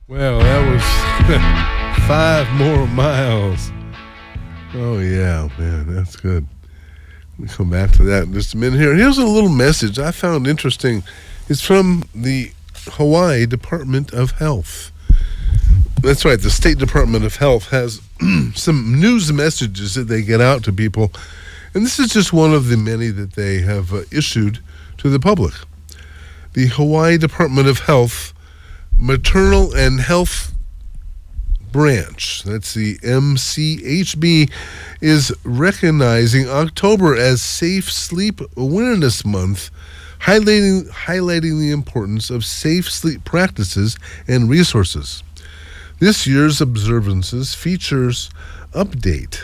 Well, that was 5 more miles. Oh, yeah, man, that's good. We'll come back to that in just a minute here. Here's a little message I found interesting. It's from the Hawaii Department of Health. That's right, the State Department of Health has some news messages that they get out to people. And this is just one of the many that they have issued to the public. The Hawaii Department of Health Maternal and Health Branch, that's the MCHB, is recognizing October as Safe Sleep Awareness Month, highlighting the importance of safe sleep practices and resources. This year's observances features updated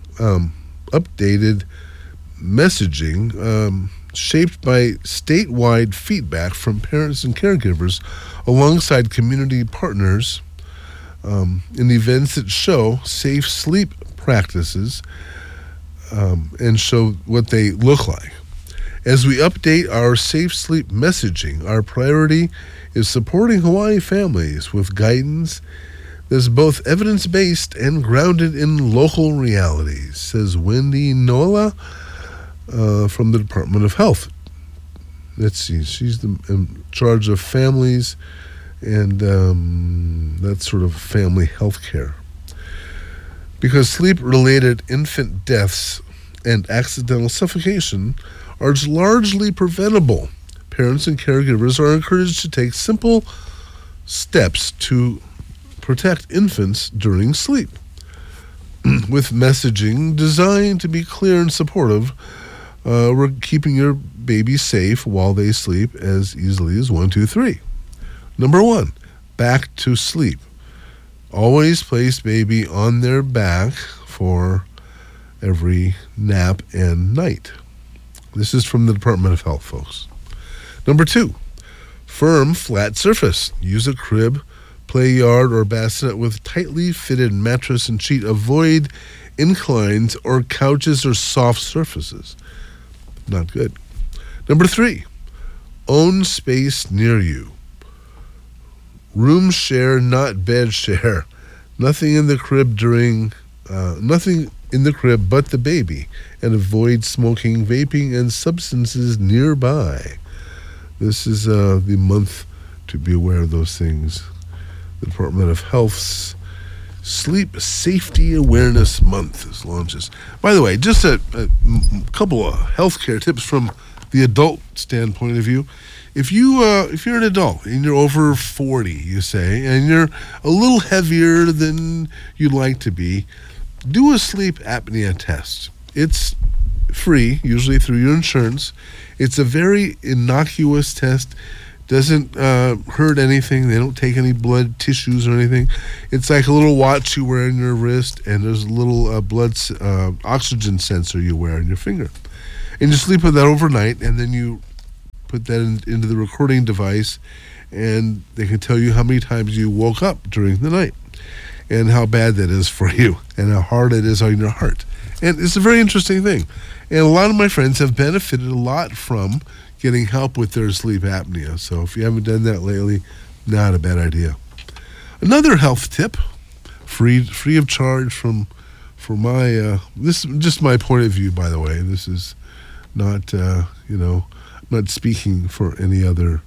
messaging shaped by statewide feedback from parents and caregivers alongside community partners in events that show safe sleep practices and show what they look like. As we update our safe sleep messaging, our priority is supporting Hawaii families with guidance that's both evidence-based and grounded in local realities, says Wendy Nola from the Department of Health. Let's see, she's in charge of families and that sort of family health care. Because sleep-related infant deaths and accidental suffocation are largely preventable, parents and caregivers are encouraged to take simple steps to protect infants during sleep, with messaging designed to be clear and supportive. We're keeping your baby safe while they sleep as easily as 1, 2, 3. Number 1, back to sleep. Always place baby on their back for every nap and night. This is from the Department of Health, folks. Number 2, firm, flat surface. Use a crib, play yard, or bassinet with tightly fitted mattress and sheet. Avoid inclines or couches or soft surfaces. Not good. Number 3, own space near you. Room share, not bed share. Nothing in the crib but the baby, and avoid smoking, vaping, and substances nearby. This is the month to be aware of those things. The Department of Health's Sleep Safety Awareness Month is launches. By the way, just a couple of healthcare tips from the adult standpoint of view. If you're an adult and you're over 40, you say, and you're a little heavier than you'd like to be, do a sleep apnea test. It's free, usually through your insurance. It's a very innocuous test. Doesn't hurt anything. They don't take any blood tissues or anything. It's like a little watch you wear on your wrist, and there's a little blood oxygen sensor you wear on your finger. And you sleep with that overnight, and then you put that into the recording device, and they can tell you how many times you woke up during the night and how bad that is for you and how hard it is on your heart. And it's a very interesting thing. And a lot of my friends have benefited a lot from getting help with their sleep apnea. So if you haven't done that lately, not a bad idea. Another health tip, free of charge for my, this is just my point of view, by the way. This is not, not speaking for any other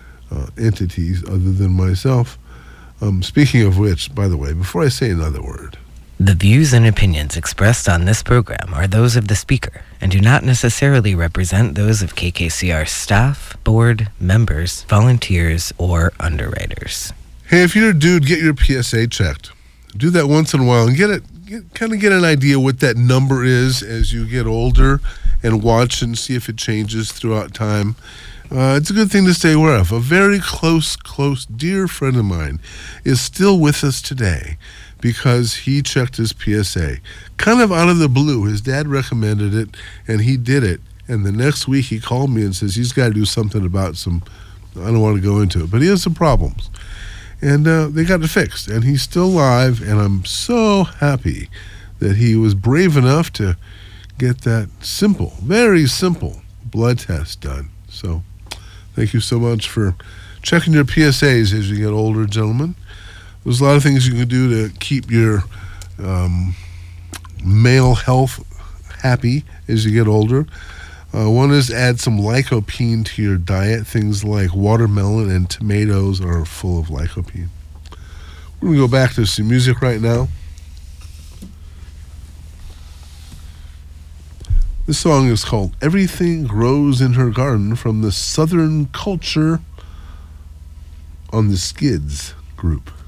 entities other than myself. Speaking of which, by the way, before I say another word. The views and opinions expressed on this program are those of the speaker and do not necessarily represent those of KKCR staff, board, members, volunteers, or underwriters. Hey, if you're a dude, get your PSA checked. Do that once in a while and get an idea what that number is as you get older, and watch and see if it changes throughout time. It's a good thing to stay aware of. A very close, dear friend of mine is still with us today because he checked his PSA. Kind of out of the blue. His dad recommended it, and he did it. And the next week he called me and says he's got to do something about some, I don't want to go into it, but he has some problems. And they got it fixed. And he's still alive, and I'm so happy that he was brave enough to get that simple, very simple blood test done. So thank you so much for checking your PSAs as you get older, gentlemen. There's a lot of things you can do to keep your male health happy as you get older. One is add some lycopene to your diet. Things like watermelon and tomatoes are full of lycopene. We're going to go back to some music right now. This song is called Everything Grows in Her Garden from the Southern Culture on the Skids group.